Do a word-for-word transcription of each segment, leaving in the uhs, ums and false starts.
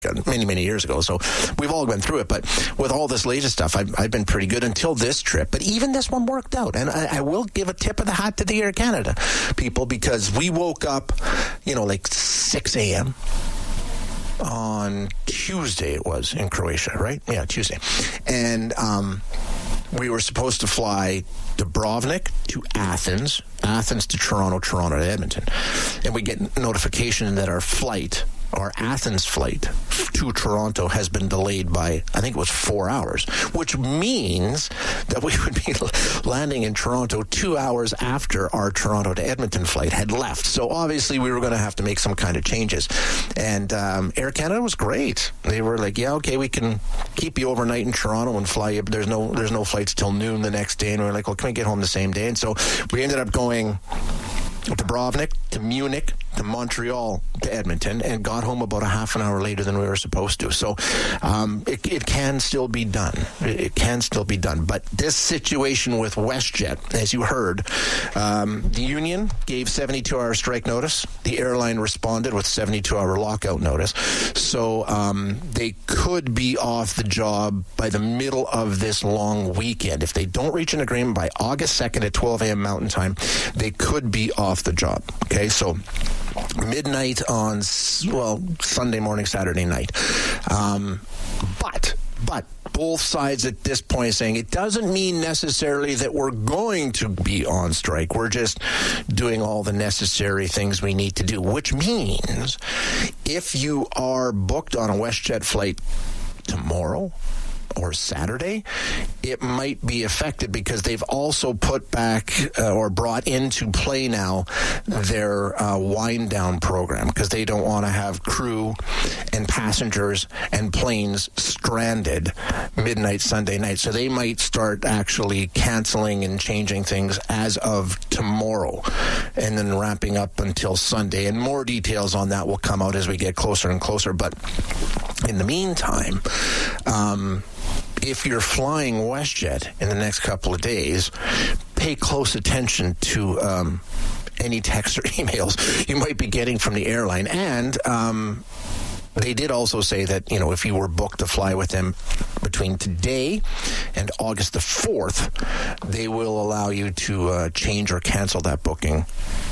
many, many years ago. So we've all been through it. But with all this latest stuff, I've, I've been pretty good until this trip. But even this one worked out. And I, I will give a tip of the hat to the Air Canada people, because we woke up, you know, like six a.m. on Tuesday it was in Croatia, right? Yeah, Tuesday. And um, we were supposed to fly Dubrovnik to Athens, Athens to Toronto, Toronto to Edmonton. And we get notification that our flight, our Athens flight to Toronto has been delayed by, I think it was four hours, which means that we would be landing in Toronto two hours after our Toronto to Edmonton flight had left. So obviously we were going to have to make some kind of changes. And um, Air Canada was great. They were like, yeah, okay, we can keep you overnight in Toronto and fly you. There's no, there's no flights till noon the next day. And we were like, well, can we get home the same day? And so we ended up going to Dubrovnik, to Munich, to Montreal, to Edmonton, and got home about a half an hour later than we were supposed to. So um, it, it can still be done. It, it can still be done. But this situation with WestJet, as you heard, um, the union gave seventy-two hour strike notice. The airline responded with seventy-two hour lockout notice. So um, they could be off the job by the middle of this long weekend. If they don't reach an agreement by August second at twelve a.m. Mountain Time, they could be off the job. Okay, so midnight on, well, Sunday morning, Saturday night. Um, but, but both sides at this point are saying it doesn't mean necessarily that we're going to be on strike. We're just doing all the necessary things we need to do, which means if you are booked on a WestJet flight tomorrow or Saturday, it might be affected because they've also put back uh, or brought into play now their uh, wind down program, because they don't want to have crew and passengers and planes stranded midnight Sunday night. So they might start actually canceling and changing things as of tomorrow and then ramping up until Sunday. And more details on that will come out as we get closer and closer. But in the meantime, um, if you're flying WestJet in the next couple of days, pay close attention to um, any text or emails you might be getting from the airline. And um, they did also say that, you know, if you were booked to fly with them between today and August the fourth, they will allow you to uh, change or cancel that booking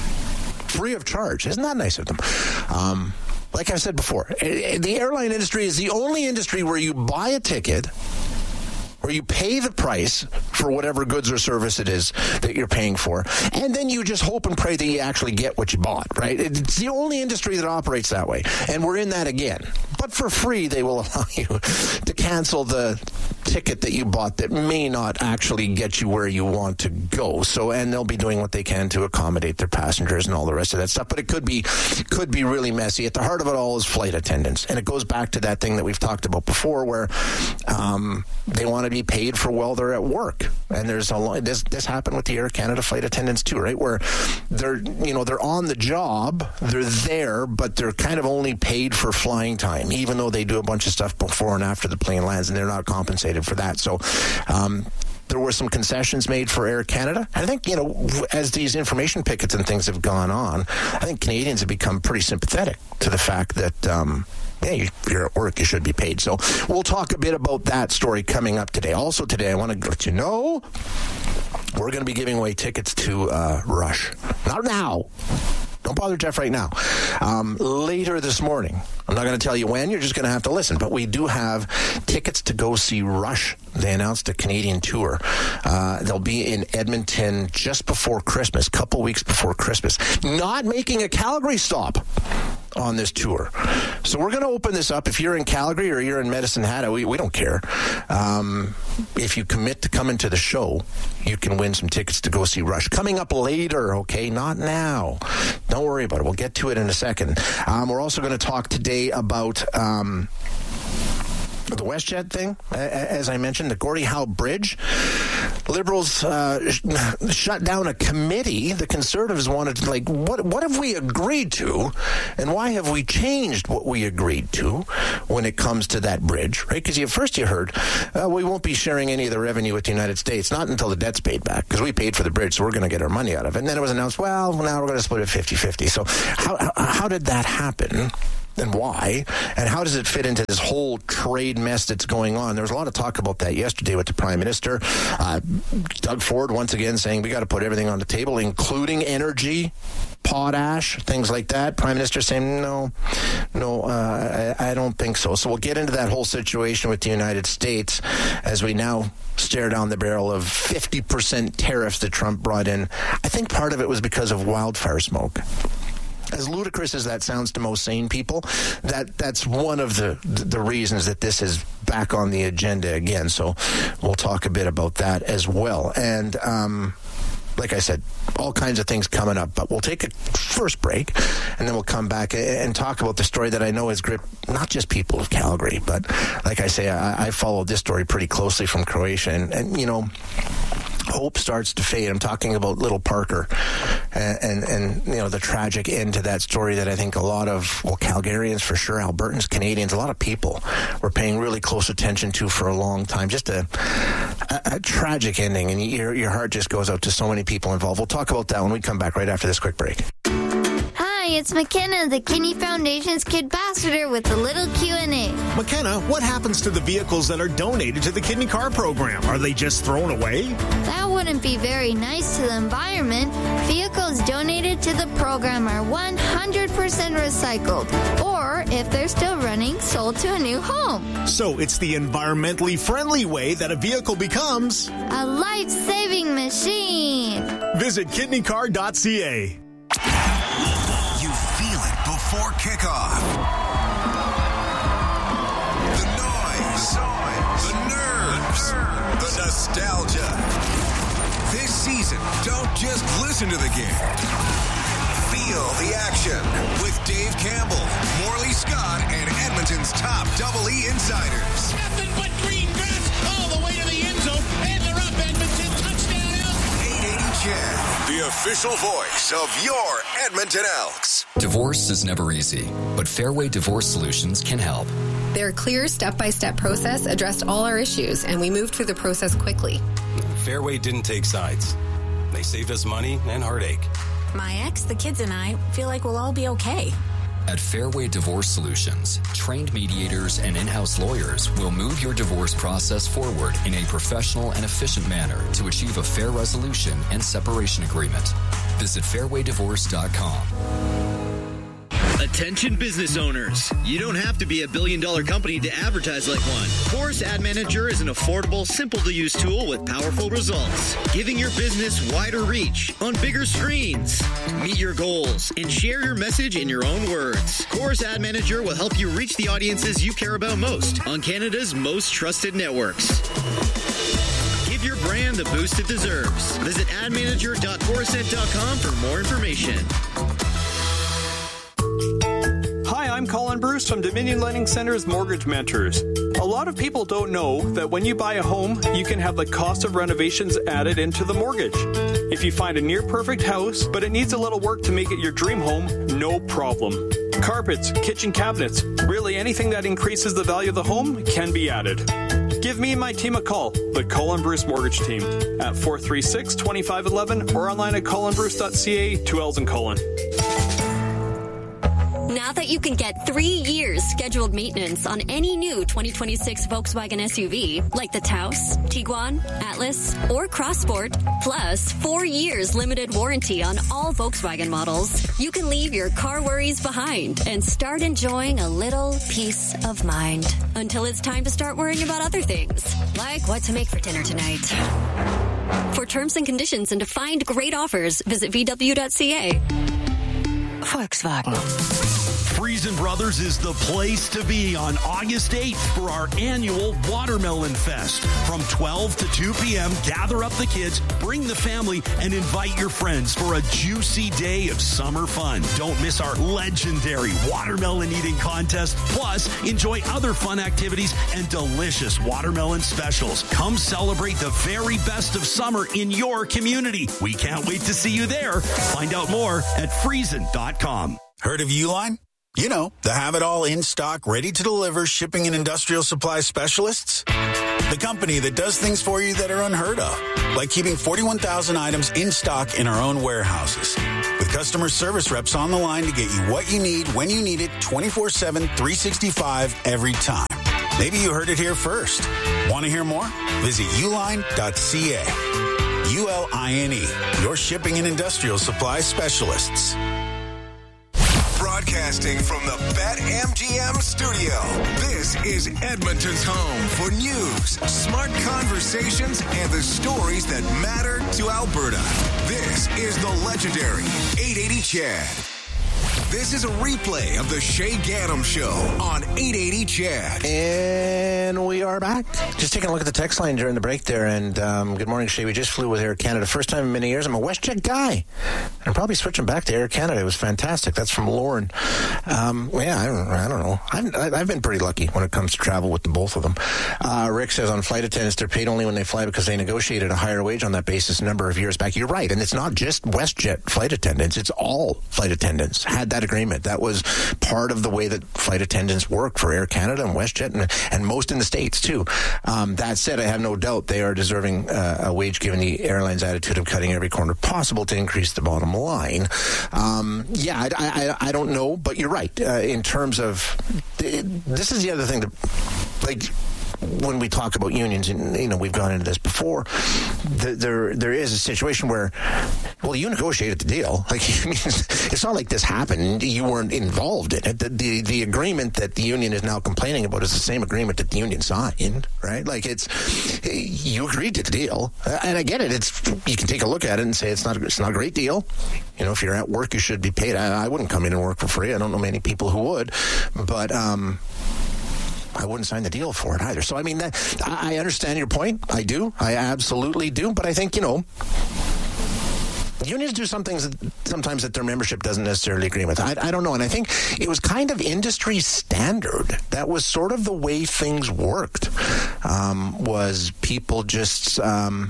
free of charge. Isn't that nice of them? Um, like I said before, the airline industry is the only industry where you buy a ticket, where you pay the price for whatever goods or service it is that you're paying for, and then you just hope and pray that you actually get what you bought, right? It's the only industry that operates that way, and we're in that again. But for free, they will allow you to cancel the ticket that you bought that may not actually get you where you want to go. So, and they'll be doing what they can to accommodate their passengers and all the rest of that stuff. But it could be could be really messy. At the heart of it all is flight attendants, and it goes back to that thing that we've talked about before, where um, they want to be paid for while they're at work. And there's a lot. This this happened with the Air Canada flight attendants too, right? Where they're you know they're on the job, they're there, but they're kind of only paid for flying time, even though they do a bunch of stuff before and after the plane lands, and they're not compensated for that. So um, there were some concessions made for Air Canada. I think, you know, as these information pickets and things have gone on, I think Canadians have become pretty sympathetic to the fact that, um, yeah, you, you're at work, you should be paid. So we'll talk a bit about that story coming up today. Also today, I want to let you know we're going to be giving away tickets to uh, Rush. Not now. Don't bother Jeff right now. Um, later this morning. I'm not going to tell you when. You're just going to have to listen. But we do have tickets to go see Rush. They announced a Canadian tour. Uh, they'll be in Edmonton just before Christmas, couple weeks before Christmas. Not making a Calgary stop on this tour. So we're going to open this up. If you're in Calgary or you're in Medicine Hat, we, we don't care. Um, if you commit to coming to the show, you can win some tickets to go see Rush. Coming up later, okay? Not now. Don't worry about it. We'll get to it in a second. Um, we're also going to talk today about um, the WestJet thing, as I mentioned, the Gordie Howe Bridge. Liberals uh, sh- shut down a committee. The Conservatives wanted to, like, what what have we agreed to, and why have we changed what we agreed to when it comes to that bridge, right? Because at first you heard, uh, we won't be sharing any of the revenue with the United States, not until the debt's paid back, because we paid for the bridge, so we're going to get our money out of it. And then it was announced, well, now we're going to split it fifty-fifty. So how how did that happen? and why, and how does it fit into this whole trade mess that's going on? There was a lot of talk about that yesterday with the Prime Minister. Uh, Doug Ford once again saying we got to put everything on the table, including energy, potash, things like that. Prime Minister saying, no, no, uh, I, I don't think so. So we'll get into that whole situation with the United States as we now stare down the barrel of fifty percent tariffs that Trump brought in. I think part of it was because of wildfire smoke. As ludicrous as that sounds to most sane people, that that's one of the the reasons that this is back on the agenda again. So we'll talk a bit about that as well. And um, like I said, all kinds of things coming up. But we'll take a first break, and then we'll come back and talk about the story that I know has gripped not just people of Calgary, but like I say, I, I followed this story pretty closely from Croatia. And, and you know, hope starts to fade. I'm talking about little Parker and, and, and, you know, the tragic end to that story that I think a lot of, well, Calgarians for sure, Albertans, Canadians, a lot of people were paying really close attention to for a long time. Just a, a, a tragic ending, and your, your heart just goes out to so many people involved. We'll talk about that when we come back right after this quick break. Hi, it's McKenna, the Kidney Foundation's Kidbassador with a little Q and A. McKenna, what happens to the vehicles that are donated to the Kidney Car Program? Are they just thrown away? That wouldn't be very nice to the environment. Vehicles donated to the program are one hundred percent recycled, or if they're still running, sold to a new home. So it's the environmentally friendly way that a vehicle becomes a life-saving machine. Visit kidney car dot c a. Before kickoff. The noise, the nerves, the nostalgia. This season, don't just listen to the game. Feel the action with Dave Campbell, Morley Scott, and Edmonton's top Double E insiders. Nothing but green grass all the way to the end zone, and they're up. Edmonton touchdown. eight eighty C H E D, the official voice of your Edmonton Elks. Divorce is never easy, but Fairway Divorce Solutions can help. Their clear step-by-step process addressed all our issues, and we moved through the process quickly. Fairway didn't take sides. They saved us money and heartache. My ex, the kids, and I feel like we'll all be okay. At Fairway Divorce Solutions, trained mediators and in-house lawyers will move your divorce process forward in a professional and efficient manner to achieve a fair resolution and separation agreement. Visit fairway divorce dot com. Attention business owners. You don't have to be a billion dollar company to advertise like one. Chorus Ad Manager is an affordable, simple to use tool with powerful results, giving your business wider reach on bigger screens. Meet your goals and share your message in your own words. Chorus Ad Manager will help you reach the audiences you care about most on Canada's most trusted networks. Give your brand the boost it deserves. Visit ad manager dot chorused dot com for more information. Hi, I'm Colin Bruce from Dominion Lending Center's Mortgage Mentors. A lot of people don't know that when you buy a home, you can have the cost of renovations added into the mortgage. If you find a near-perfect house, but it needs a little work to make it your dream home, no problem. Carpets, kitchen cabinets, really anything that increases the value of the home can be added. Give me and my team a call, the Colin Bruce Mortgage Team, at four three six, two five one one or online at colin bruce dot c a, two L's in Colin. Now that you can get three years scheduled maintenance on any new twenty twenty-six Volkswagen S U V, like the Taos, Tiguan, Atlas, or Crossport, plus four years limited warranty on all Volkswagen models, you can leave your car worries behind and start enjoying a little peace of mind until it's time to start worrying about other things, like what to make for dinner tonight. For terms and conditions and to find great offers, visit v w dot c a. Volkswagen. Friesen Brothers is the place to be on August eighth for our annual Watermelon Fest. From twelve to two p.m., gather up the kids, bring the family, and invite your friends for a juicy day of summer fun. Don't miss our legendary watermelon eating contest. Plus, enjoy other fun activities and delicious watermelon specials. Come celebrate the very best of summer in your community. We can't wait to see you there. Find out more at friesen dot com. Heard of Uline? You know, the have-it-all in-stock, ready-to-deliver shipping and industrial supply specialists. The company that does things for you that are unheard of, like keeping forty-one thousand items in stock in our own warehouses. With customer service reps on the line to get you what you need when you need it twenty-four seven, three sixty-five every time. Maybe you heard it here first. Want to hear more? Visit uline dot c a. U L I N E, your shipping and industrial supply specialists. Broadcasting from the BetMGM studio, this is Edmonton's home for news, smart conversations, and the stories that matter to Alberta. This is the legendary eight eighty Chad. This is a replay of the Shay Gaddam Show on eight eighty Chad. And we are back. Just taking a look at the text line during the break there. And um, good morning, Shay. We just flew with Air Canada. First time in many years. I'm a WestJet guy. I'm probably switching back to Air Canada. It was fantastic. That's from Lauren. Um, yeah, I don't, I don't know. I've, I've been pretty lucky when it comes to travel with the both of them. Uh, Rick says on flight attendants, they're paid only when they fly because they negotiated a higher wage on that basis a number of years back. You're right. And it's not just WestJet flight attendants. It's all flight attendants had that agreement. That was part of the way that flight attendants work for Air Canada and WestJet and, and most in the States, too. Um, that said, I have no doubt they are deserving uh, a wage given the airline's attitude of cutting every corner possible to increase the bottom line. Um, yeah, I, I, I don't know, but you're right. Uh, in terms of... This is the other thing that... like. When we talk about unions, and you know we've gone into this before, the, there there is a situation where, well, you negotiated the deal. Like, it's not like this happened; you weren't involved in it. The, the the agreement that the union is now complaining about is the same agreement that the union signed, right? Like, it's you agreed to the deal, and I get it. It's you can take a look at it and say it's not it's not a great deal. You know, if you're at work, you should be paid. I, I wouldn't come in and work for free. I don't know many people who would, but. um I wouldn't sign the deal for it either. So, I mean, that, I understand your point. I do. I absolutely do. But I think, you know, unions do some things that, sometimes that their membership doesn't necessarily agree with. I, I don't know. And I think it was kind of industry standard. That was sort of the way things worked, um, was people just... Um,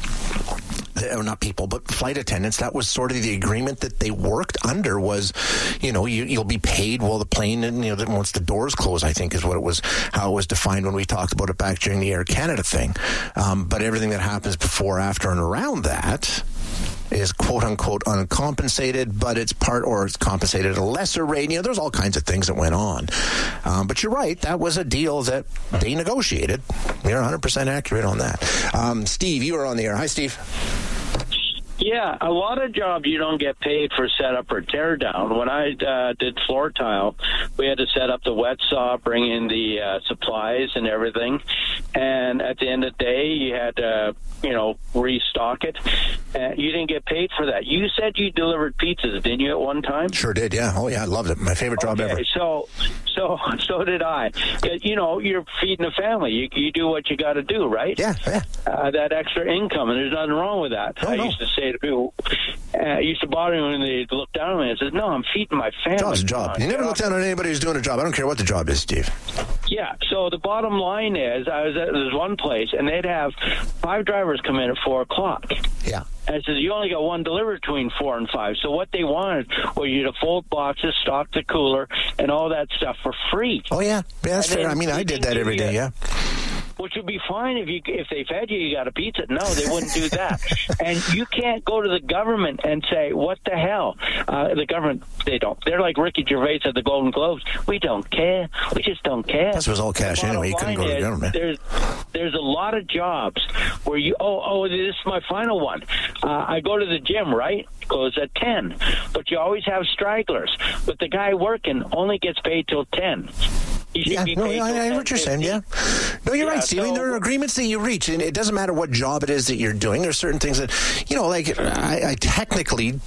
or not people, but flight attendants, that was sort of the agreement that they worked under was, you know, you, you'll be paid while the plane, and, you know, once the doors close, I think is what it was, how it was defined when we talked about it back during the Air Canada thing. Um, but everything that happens before, after, and around that is quote-unquote uncompensated, but it's part, or it's compensated at a lesser rate. You know, there's all kinds of things that went on. Um, but you're right, that was a deal that they negotiated. You're one hundred percent accurate on that. Um, Steve, you are on the air. Hi, Steve. Yeah, a lot of jobs you don't get paid for setup or tear down. When I uh, did floor tile, we had to set up the wet saw, bring in the uh, supplies and everything. And at the end of the day, you had to, you know, restock it. Uh, you didn't get paid for that. You said you delivered pizzas, didn't you, at one time? Sure did, yeah. Oh, yeah, I loved it. My favorite job okay, ever. So, so, so did I. You know, you're feeding a family. You, you do what you got to do, right? Yeah, yeah. Uh, that extra income, and there's nothing wrong with that. Oh, I no. used to say to people, uh, it used to bother me when they look down on me and says, no, I'm feeding my family. Job's a job. You never look down on anybody who's doing a job. I don't care what the job is, Steve. Yeah, so the bottom line is, I was at this one place, and they'd have five drivers come in at four o'clock. Yeah. And it says, you only got one delivered between four and five. So what they wanted was you to fold boxes, stock the cooler, and all that stuff for free. Oh, yeah. Yeah, that's and fair. I mean, I did that every day, yeah. Which would be fine if you if they fed you, you got a pizza. No, they wouldn't do that. And you can't go to the government and say, what the hell? Uh, the government, they don't. They're like Ricky Gervais at the Golden Globes. We don't care. We just don't care. This was all cash anyway. You couldn't go to the government. There's, there's a lot of jobs where you, oh, oh, this is my final one. Uh, I go to the gym, right? Goes at ten. But you always have stragglers. But the guy working only gets paid till ten. Yeah, no, I, I hear what you're saying, yeah. No, you're yeah, right, Steve. So, I mean, there are agreements that you reach, and it doesn't matter what job it is that you're doing. There's certain things that, you know, like, I, I technically...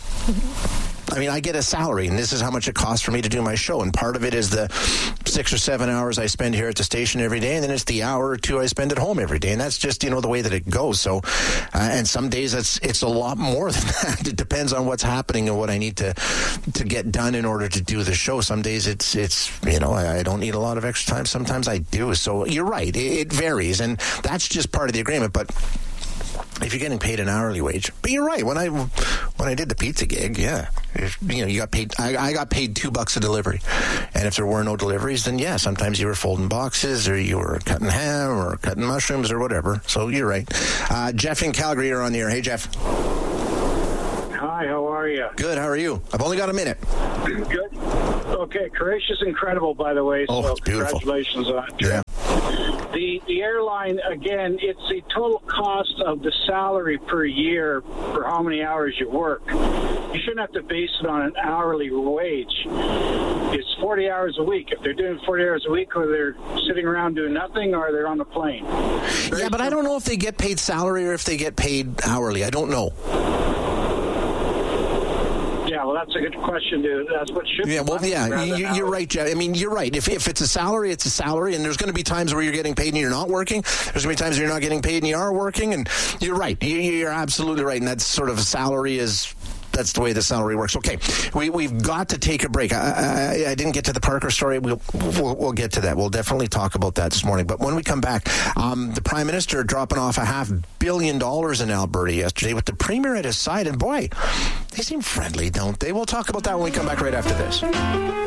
I mean, I get a salary, and this is how much it costs for me to do my show. And part of it is the six or seven hours I spend here at the station every day, and then it's the hour or two I spend at home every day. And that's just, you know, the way that it goes. So, uh, and some days it's it's a lot more than that. It depends on what's happening and what I need to to get done in order to do the show. Some days it's, it's you know, I, I don't need a lot of extra time. Sometimes I do. So you're right. It, it varies, and that's just part of the agreement. But if you're getting paid an hourly wage, but you're right. When I when I did the pizza gig, yeah, if, you know, you got paid. I, I got paid two bucks a delivery, and if there were no deliveries, then yeah, sometimes you were folding boxes, or you were cutting ham, or cutting mushrooms, or whatever. So you're right. Uh, Jeff in Calgary, you're on the air. Hey, Jeff. Hi, how are are you? Good. How are you? I've only got a minute. Good. Okay, Croatia's incredible, by the way. Oh, so it's beautiful. Congratulations on it. Yeah. The the airline, again, it's the total cost of the salary per year for how many hours you work. You shouldn't have to base it on an hourly wage. It's forty hours a week. If they're doing forty hours a week, or they're sitting around doing nothing, or they're on the plane. Very yeah, but I don't know if they get paid salary or if they get paid hourly. I don't know. Yeah, well, that's a good question, dude. That's what should Yeah, be. well, yeah, rather you, than you're hours. right, Jeff. I mean, you're right. If if it's a salary, it's a salary, and there's going to be times where you're getting paid and you're not working. There's going to be times where you're not getting paid and you are working, and you're right. You, you're absolutely right, and that's sort of a salary is... That's the way the salary works. Okay, we, we've got to take a break. I, I, I didn't get to the Parker story. We'll, we'll we'll get to that. We'll definitely talk about that this morning. But when we come back, um, the Prime Minister dropping off a half billion dollars in Alberta yesterday with the Premier at his side. And boy, they seem friendly, don't they? We'll talk about that when we come back right after this.